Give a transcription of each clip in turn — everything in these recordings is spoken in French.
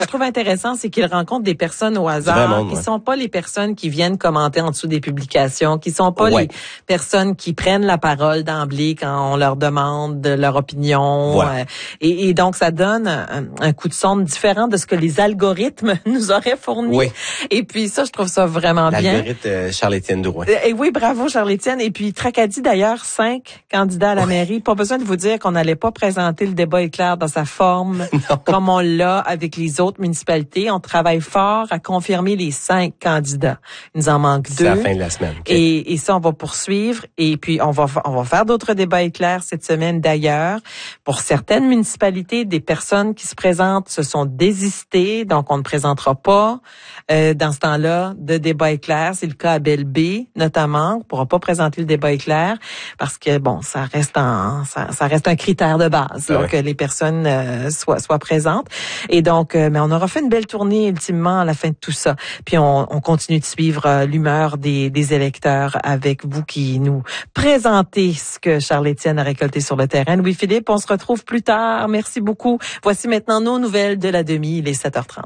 je trouve intéressant, c'est qu'ils rencontrent des personnes au hasard, qui sont pas les personnes qui viennent commenter en dessous des publications, qui sont pas les personnes qui prennent la parole d'emblée quand on leur demande leur opinion. Et donc, ça donne un coup de sonde différent de ce que les algorithmes nous auraient fourni. Et puis ça, je trouve ça vraiment bien. L'algorithme Charles-Étienne Drouin. Et oui, bravo Charles-Étienne. Et puis Tracadie, d'ailleurs, 5 candidats à la mairie. Pas besoin de vous dire qu'on n'allait pas présenter le débat éclair dans sa forme comme on l'a avec les autres municipalités. On travaille fort à confirmer les 5 candidats. Il nous en manque 2. C'est la fin de la semaine. Et ça, on va poursuivre. Et puis, on va faire d'autres débats éclairs cette semaine d'ailleurs. Pour certaines municipalités, des personnes qui se présentent se sont désistées. Donc, on ne présentera pas dans ce temps-là de débat éclair. C'est le cas à Belle-Baie, notamment. On ne pourra pas présenter le débat éclair parce que, bon, ça reste un critère de base que les personnes soient présentes. Et donc, mais on aura fait une belle tournée ultimement à la fin de tout ça. Puis on continue de suivre l'humeur des électeurs avec vous qui nous présentez ce que Charles-Étienne a récolté sur le terrain. Louis-Philippe, on se retrouve plus tard. Merci beaucoup. Voici maintenant nos nouvelles de la demi. Il est 7h30.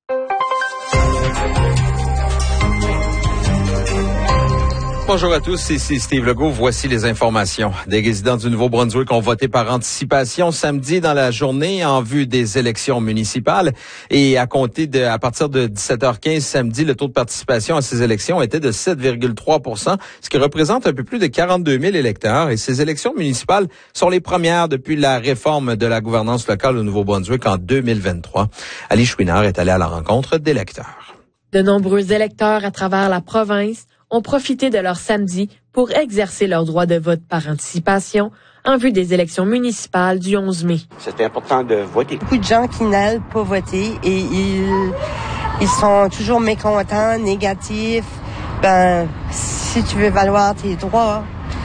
Bonjour à tous, ici Steve Legault. Voici les informations. Des résidents du Nouveau-Brunswick ont voté par anticipation samedi dans la journée en vue des élections municipales. Et à partir de 17h15 samedi, le taux de participation à ces élections était de 7,3 %, ce qui représente un peu plus de 42 000 électeurs. Et ces élections municipales sont les premières depuis la réforme de la gouvernance locale au Nouveau-Brunswick en 2023. Ali Chouinard est allé à la rencontre d'électeurs. De nombreux électeurs à travers la province ont profité de leur samedi pour exercer leur droit de vote par anticipation en vue des élections municipales du 11 mai. C'est important de voter. Beaucoup de gens qui n'allent pas voter et ils sont toujours mécontents, négatifs. Si tu veux valoir tes droits,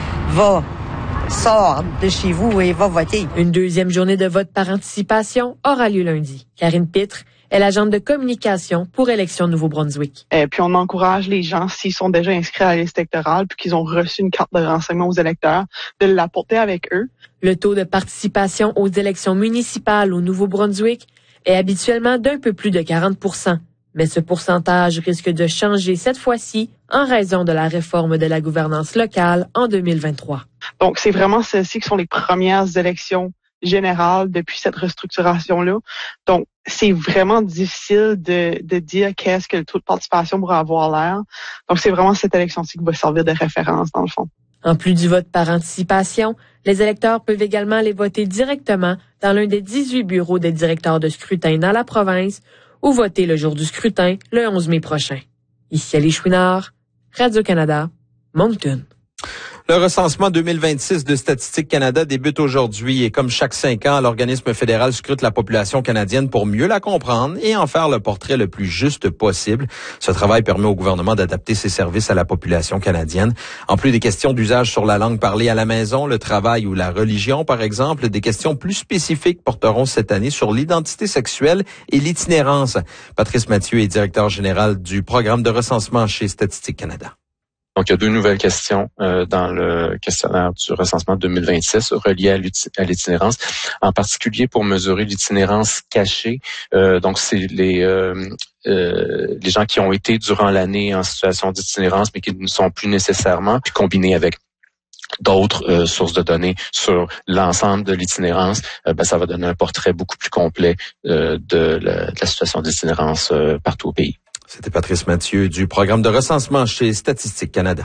sors de chez vous et va voter. Une deuxième journée de vote par anticipation aura lieu lundi. Karine Pitre est l'agente de communication pour Élections Nouveau-Brunswick. Puis on encourage les gens, s'ils sont déjà inscrits à la liste électorale puis qu'ils ont reçu une carte de renseignement aux électeurs, de l'apporter avec eux. Le taux de participation aux élections municipales au Nouveau-Brunswick est habituellement d'un peu plus de 40 %. Mais ce pourcentage risque de changer cette fois-ci en raison de la réforme de la gouvernance locale en 2023. Donc, c'est vraiment celles-ci qui sont les premières élections générales depuis cette restructuration-là. Donc, c'est vraiment difficile de dire qu'est-ce que le taux de participation pourrait avoir l'air. Donc, c'est vraiment cette élection-ci qui va servir de référence, dans le fond. En plus du vote par anticipation, les électeurs peuvent également aller voter directement dans l'un des 18 bureaux des directeurs de scrutin dans la province ou voter le jour du scrutin, le 11 mai prochain. Ici Ali Chouinard, Radio-Canada, Moncton. Le recensement 2026 de Statistique Canada débute aujourd'hui et comme chaque 5 ans, l'organisme fédéral scrute la population canadienne pour mieux la comprendre et en faire le portrait le plus juste possible. Ce travail permet au gouvernement d'adapter ses services à la population canadienne. En plus des questions d'usage sur la langue parlée à la maison, le travail ou la religion, par exemple, des questions plus spécifiques porteront cette année sur l'identité sexuelle et l'itinérance. Patrice Mathieu est directeur général du programme de recensement chez Statistique Canada. Donc, il y a 2 nouvelles questions dans le questionnaire du recensement 2026 reliées à l'itinérance, en particulier pour mesurer l'itinérance cachée. Donc, c'est les gens qui ont été durant l'année en situation d'itinérance, mais qui ne sont plus nécessairement, puis combinés avec d'autres sources de données sur l'ensemble de l'itinérance, ça va donner un portrait beaucoup plus complet de la situation d'itinérance partout au pays. C'était Patrice Mathieu du programme de recensement chez Statistique Canada.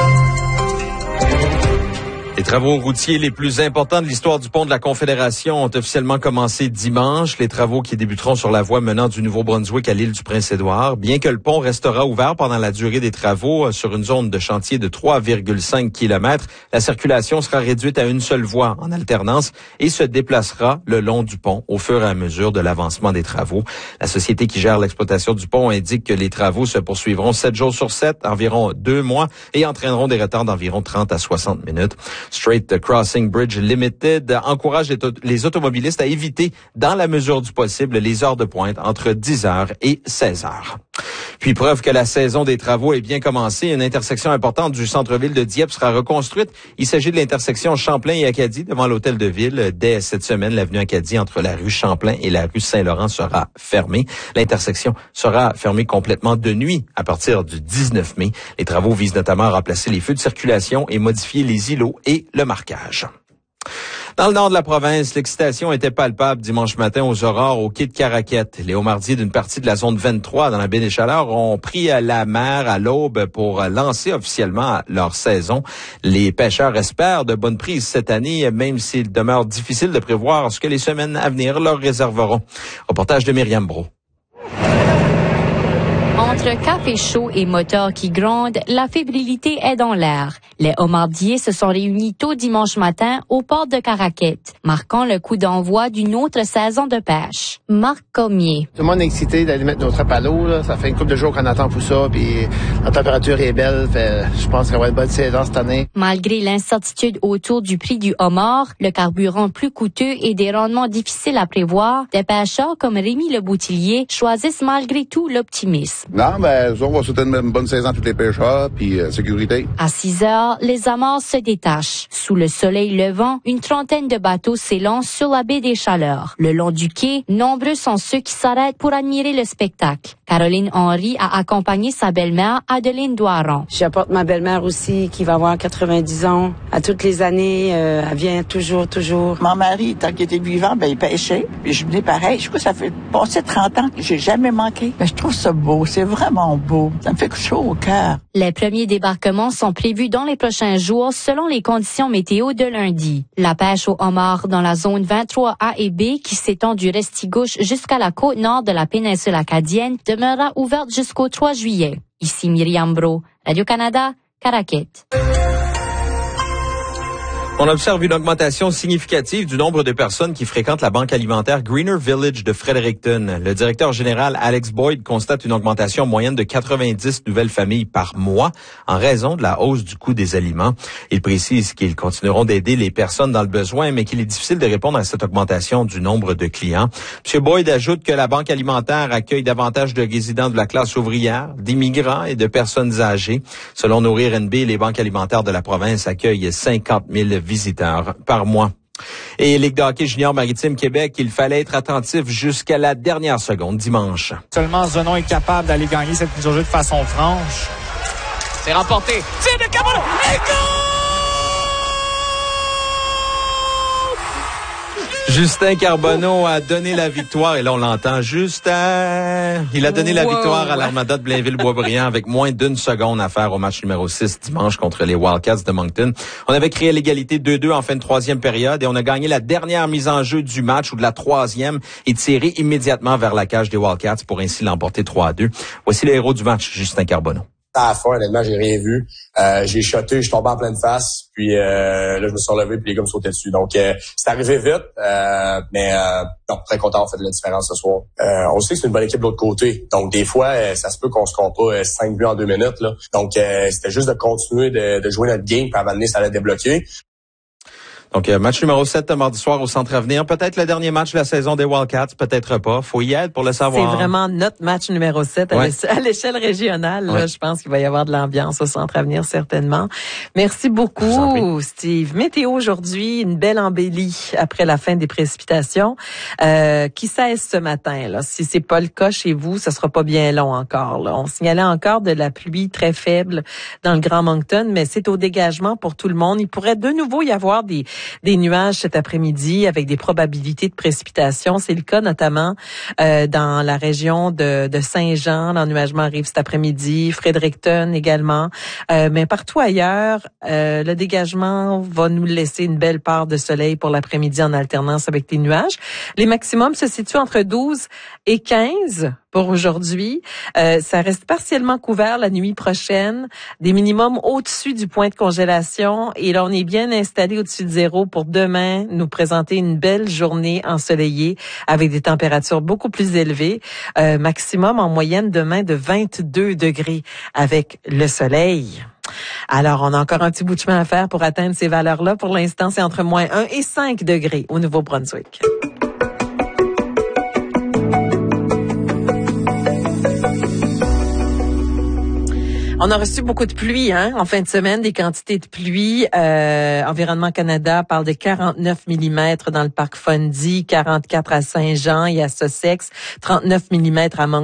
Les travaux routiers les plus importants de l'histoire du pont de la Confédération ont officiellement commencé dimanche. Les travaux qui débuteront sur la voie menant du Nouveau-Brunswick à l'île du Prince-Édouard. Bien que le pont restera ouvert pendant la durée des travaux sur une zone de chantier de 3,5 km, la circulation sera réduite à une seule voie en alternance et se déplacera le long du pont au fur et à mesure de l'avancement des travaux. La société qui gère l'exploitation du pont indique que les travaux se poursuivront 7 jours sur 7, environ 2 mois, et entraîneront des retards d'environ 30 à 60 minutes. Straight Crossing Bridge Limited encourage les automobilistes à éviter, dans la mesure du possible, les heures de pointe entre 10h et 16h. Puis preuve que la saison des travaux est bien commencée, une intersection importante du centre-ville de Dieppe sera reconstruite. Il s'agit de l'intersection Champlain et Acadie devant l'hôtel de ville. Dès cette semaine, l'avenue Acadie entre la rue Champlain et la rue Saint-Laurent sera fermée. L'intersection sera fermée complètement de nuit à partir du 19 mai. Les travaux visent notamment à remplacer les feux de circulation et modifier les îlots et le marquage. Dans le nord de la province, l'excitation était palpable dimanche matin aux aurores au quai de Caraquette. Les homardiers d'une partie de la zone 23 dans la baie des Chaleurs ont pris la mer à l'aube pour lancer officiellement leur saison. Les pêcheurs espèrent de bonnes prises cette année, même s'il demeure difficile de prévoir ce que les semaines à venir leur réserveront. Reportage de Myriam Brault. Entre café chaud et moteur qui grondent, la fébrilité est dans l'air. Les homardiers se sont réunis tôt dimanche matin au port de Caraquette, marquant le coup d'envoi d'une autre saison de pêche. Marc Cormier. Tout le monde est excité d'aller mettre nos trappes à l'eau. Là. Ça fait une couple de jours qu'on attend pour ça, puis la température est belle. Je pense qu'on va avoir une bonne saison cette année. Malgré l'incertitude autour du prix du homard, le carburant plus coûteux et des rendements difficiles à prévoir, des pêcheurs comme Rémi Le Boutillier choisissent malgré tout l'optimisme. Non, on va souhaiter une bonne saison à tous les pêcheurs, puis sécurité. À 6 heures, les amarres se détachent. Sous le soleil levant, une trentaine de bateaux s'élancent sur la baie des Chaleurs. Le long du quai, nombreux sont ceux qui s'arrêtent pour admirer le spectacle. Caroline Henry a accompagné sa belle-mère, Adeline Doiron. J'apporte ma belle-mère aussi, qui va avoir 90 ans. À toutes les années, elle vient toujours. Mon mari, tant qu'il était vivant, il pêchait. Puis je venais pareil. Je crois que ça fait passer 30 ans que j'ai jamais manqué. Je trouve ça beau. C'est vraiment beau. Ça me fait chaud au cœur. Les premiers débarquements sont prévus dans les prochains jours selon les conditions météo de lundi. La pêche au homard dans la zone 23A et B, qui s'étend du Restigouche jusqu'à la côte nord de la péninsule acadienne, demeurera ouverte jusqu'au 3 juillet. Ici Myriam Brault, Radio-Canada, Caraquette. On observe une augmentation significative du nombre de personnes qui fréquentent la banque alimentaire Greener Village de Fredericton. Le directeur général Alex Boyd constate une augmentation moyenne de 90 nouvelles familles par mois en raison de la hausse du coût des aliments. Il précise qu'ils continueront d'aider les personnes dans le besoin, mais qu'il est difficile de répondre à cette augmentation du nombre de clients. M. Boyd ajoute que la banque alimentaire accueille davantage de résidents de la classe ouvrière, d'immigrants et de personnes âgées. Selon Nourrir NB, les banques alimentaires de la province accueillent 50 000 visiteurs par mois. Et Ligue de hockey junior maritime Québec, il fallait être attentif jusqu'à la dernière seconde dimanche. Seulement Zenon est capable d'aller gagner cette mise au jeu de façon franche. C'est remporté. C'est de Cabot et Justin Carbonneau a donné la victoire, et là on l'entend, Justin. Il a donné la victoire à l'Armada de Blainville-Boisbriand avec moins d'une seconde à faire au match numéro 6 dimanche contre les Wildcats de Moncton. On avait créé l'égalité 2-2 en fin de troisième période et on a gagné la dernière mise en jeu du match ou de la troisième et tiré immédiatement vers la cage des Wildcats pour ainsi l'emporter 3-2. Voici le héros du match, Justin Carbonneau. À la fin, honnêtement, j'ai rien vu. J'ai shoté, je suis tombé en pleine face, puis là, je me suis relevé, puis les gars me sautaient dessus. Donc, c'est arrivé vite, mais non, très content d'avoir fait de la différence ce soir. On sait que c'est une bonne équipe de l'autre côté. Donc, des fois, ça se peut qu'on se compte pas 5 buts en 2 minutes. Là. Donc, c'était juste de continuer de jouer notre game, puis à un moment donné, ça allait débloquer. Donc, match numéro 7 mardi soir au Centre Avenir. Peut-être le dernier match de la saison des Wildcats, peut-être pas. Faut y être pour le savoir. C'est vraiment notre match numéro 7 à l'échelle régionale. Là, je pense qu'il va y avoir de l'ambiance au Centre Avenir, certainement. Merci beaucoup, Steve. Météo aujourd'hui, une belle embellie après la fin des précipitations qui cesse ce matin. Là. Si c'est pas le cas chez vous, ça sera pas bien long encore. Là. On signalait encore de la pluie très faible dans le Grand Moncton, mais c'est au dégagement pour tout le monde. Il pourrait de nouveau y avoir des nuages cet après-midi avec des probabilités de précipitations. C'est le cas notamment dans la région de Saint-Jean. L'ennuagement arrive cet après-midi. Fredericton également. Mais partout ailleurs, le dégagement va nous laisser une belle part de soleil pour l'après-midi en alternance avec les nuages. Les maximums se situent entre 12 et 15 pour aujourd'hui. Ça reste partiellement couvert la nuit prochaine. Des minimums au-dessus du point de congélation. Et là, on est bien installé au-dessus de zéro pour demain nous présenter une belle journée ensoleillée avec des températures beaucoup plus élevées. Maximum en moyenne demain de 22 degrés avec le soleil. Alors, on a encore un petit bout de chemin à faire pour atteindre ces valeurs-là. Pour l'instant, c'est entre moins 1 et 5 degrés au Nouveau-Brunswick. On a reçu beaucoup de pluie en fin de semaine, des quantités de pluie. Environnement Canada parle de 49 mm dans le parc Fundy, 44 à Saint-Jean et à Sussex, 39 mm à Moncton.